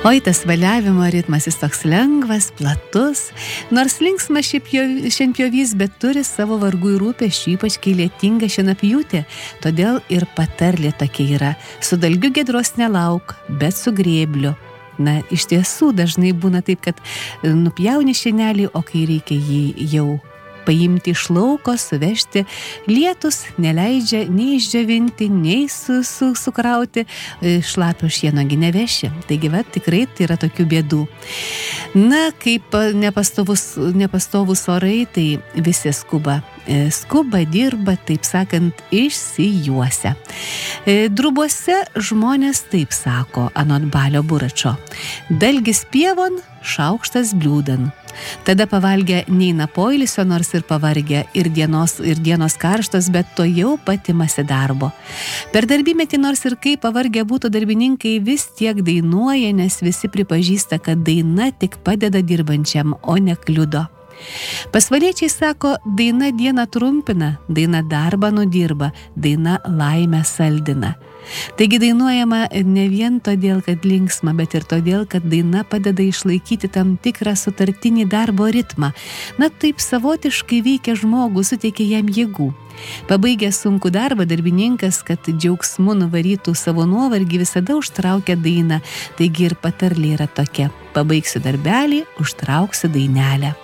Oi, tas valiavimo ritmas jis toks lengvas, platus, nors linksmas šienpjovys, bet turi savo vargų ir rūpesčių, ypač kai lietinga šienapjūtė. Todėl ir patarlė tokia yra: su dalgiu giedros nelauk, bet su grėbliu. Na, iš tiesų dažnai būna taip, kad nupjauni šienelį, o kai reikia jį jau paimti iš lauko, suvežti, lietus neleidžia nei išdžiovinti, nei sukrauti, šlapio šienogi neveši. Taigi, tikrai tai yra tokių bėdų. Na, kaip nepastovus orai, tai visi skuba, dirba, taip sakant, išsijuosia. Drubuose žmonės taip sako, anot Balio Buračo: dalgis pievon, šaukštas bliūdan. Tada pavalgę neina poilsio, nors ir pavargę, ir dienos karštos, bet to jau patimasi darbo. Per darbymetį, nors ir kaip pavargę būtų darbininkai, vis tiek dainuoja, nes visi pripažįsta, kad daina tik padeda dirbančiam, o ne kliudo. Pasvaliečiai sako, daina dieną trumpina, daina darbą nudirba, daina laimę saldina. Taigi dainuojama ne vien todėl, kad linksma, bet ir todėl, kad daina padeda išlaikyti tam tikrą sutartinį darbo ritmą. Na, taip savotiškai veikia žmogų, suteikia jam jėgų. Pabaigęs sunkų darbą, darbininkas, kad džiaugsmu nuvarytų savo nuovargį, visada užtraukia dainą. Taigi ir patarlė yra tokia: pabaigsiu darbelį, užtrauksiu dainelę.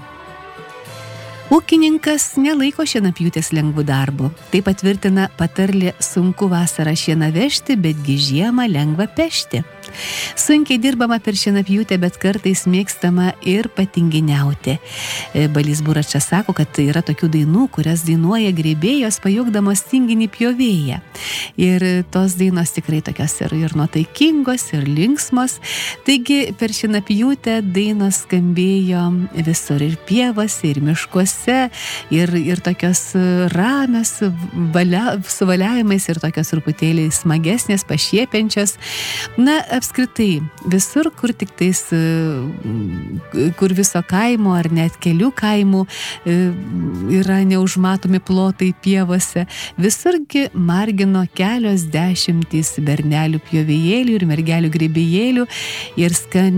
Ūkininkas nelaiko šienapjūtės lengvų darbų. Tai patvirtina patarlė: sunku vasarą šieną vežti, betgi žiemą lengva pešti. Sunkiai dirbama per šienapjūtę, bet kartais mėgstama ir patinginiauti. Balys Buračas sako, kad tai yra tokių dainų, kurias dainuoja grėbėjos, pajuokdamos tinginį pjovėją. Ir tos dainos tikrai tokios ir nuotaikingos, ir linksmos. Taigi per šienapjūtę dainos skambėjo visur, ir pievose, ir miškuose, ir tokios ramios, su valiavimais, ir tokios truputėlį smagesnės, pašiepiančios. Na, apskritai, visur, kur tik tais, kur viso kaimo ar net kelių kaimų yra neužmatomi plotai pievose, visurgi margino kelios dešimtys bernelių pjovėjėlių ir mergelių grėbėjėlių ir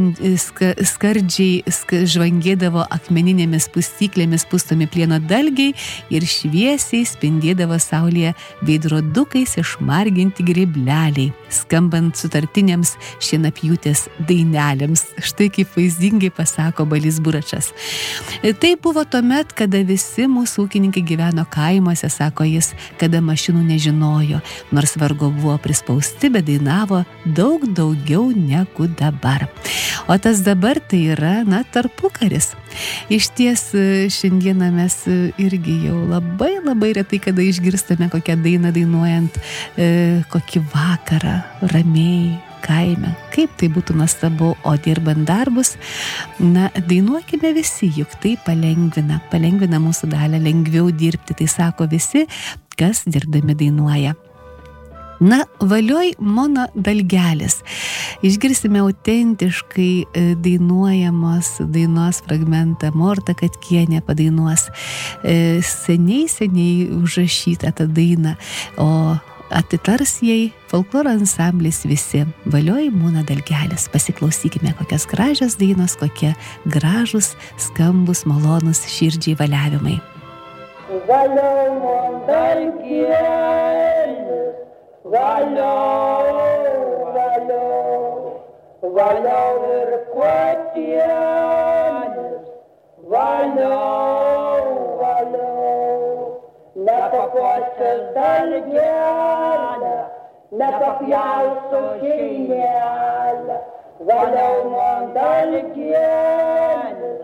skardžiai žvangėdavo akmeninėmis pustyklėmis pustomi plieno dalgiai ir šviesiai spindėdavo saulėje veidrodukais išmarginti grėbleliai, skambant sutartinėms šienapjūtės dainelėms. Štai kaip vaizdingai pasako Balys Buračas. Tai buvo tuomet, kada visi mūsų ūkininkai gyveno kaimuose, sako jis, kada mašinų nežinojo, nors vargo buvo prispausti, bet dainavo daug daugiau negu dabar. O tas dabar tai yra, tarpukaris. Iš ties šiandieną mes irgi jau labai retai kada išgirstame kokią dainą dainuojant kokį vakarą ramiai kaime. Kaip tai būtų nuostabu, o dirbant darbus, dainuokime visi, juk tai palengvina mūsų dalią lengviau dirbti, tai sako visi, kas dirbdami dainuoja. Valioj mano dalgelis. Išgirsime autentiškai dainuojamos dainos fragmentą. Morta Katkienė padainuos seniai užrašytą tą dainą, o atitars jai folkloro ansamblis visi. Valioj mano dalgelis. Pasiklausykime, kokias gražios dainos, kokie gražus, skambus, malonus širdžiai valiavimai. Valioj mano dalgelis, valiau ir kuotienis, valiau, nepakuosiu dalgelę, nepapjausiu šeinelę, valiau man dalgelę.